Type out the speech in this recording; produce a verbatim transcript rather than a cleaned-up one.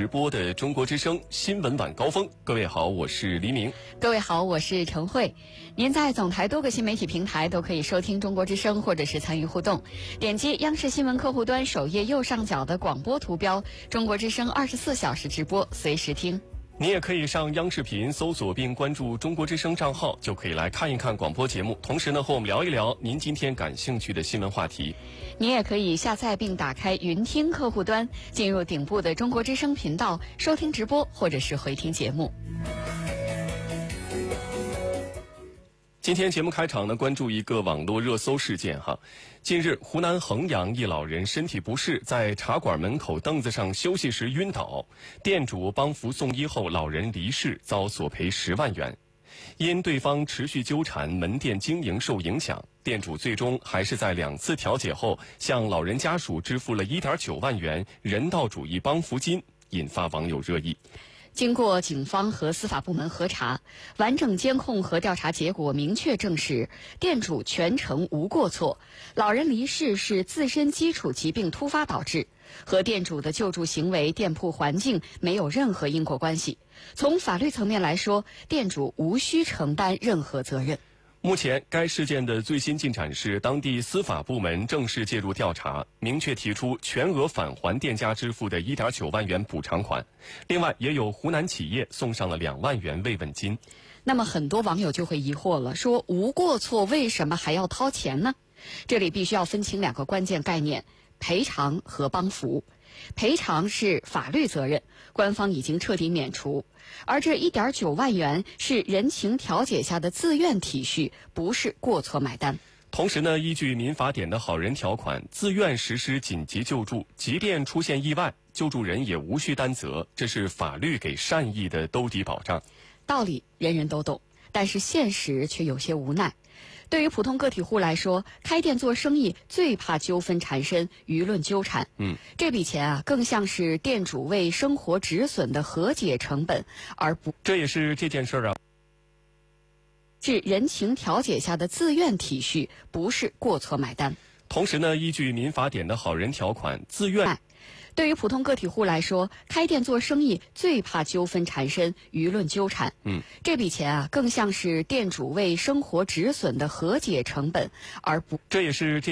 直播的中国之声新闻晚高峰。各位好，我是黎明。 各位好，我是陈慧。您在总台多个新媒体平台都可以收听中国之声，或者是参与互动。点击央视新闻客户端首页右上角的广播图标，中国之声二十四小时直播，随时听。 你也可以上央视频搜索并关注中国之声账号，就可以来看一看广播节目，同时呢和我们聊一聊您今天感兴趣的新闻话题。 你也可以下载并打开云听客户端，进入顶部的中国之声频道，收听直播或者是回听节目。 今天节目开场呢，关注一个网络热搜事件哈。近日，湖南衡阳一老人身体不适，在茶馆门口凳子上休息时晕倒，店主帮扶送医后，老人离世，遭索赔十万元。因对方持续纠缠，门店经营受影响，店主最终还是在两次调解后，向老人家属支付了 一点九万元人道主义帮扶金，引发网友热议。 经过警方和司法部门核查，完整监控和调查结果明确证实，店主全程无过错，老人离世是自身基础疾病突发导致，和店主的救助行为、店铺环境没有任何因果关系。从法律层面来说，店主无需承担任何责任。 目前，该事件的最新进展是，当地司法部门正式介入调查，明确提出全额返还店家支付的 一点九万元补偿款。另外，也有湖南企业送上了两万元慰问金。 那么，很多网友就会疑惑了，说无过错为什么还要掏钱呢？这里必须要分清两个关键概念：赔偿和帮扶。赔偿是法律责任，官方已经彻底免除，而这 一点九万元是人情调解下的自愿体恤，不是过错买单。 同时呢，依据民法典的好人条款，自愿实施紧急救助，即便出现意外，救助人也无需担责，这是法律给善意的兜底保障。 道理人人都懂，但是现实却有些无奈。对于普通个体户来说，开店做生意最怕纠纷缠身、舆论纠缠。嗯，这笔钱啊，更像是店主为生活止损的和解成本，而不这也是这件事儿啊， 是人情调解下的自愿体恤，不是过错买单。 同时呢，依据民法典的好人条款，自愿。 对于普通个体户来说，开店做生意最怕纠纷缠身、舆论纠缠。嗯，这笔钱啊，更像是店主为生活止损的和解成本，而不这也是这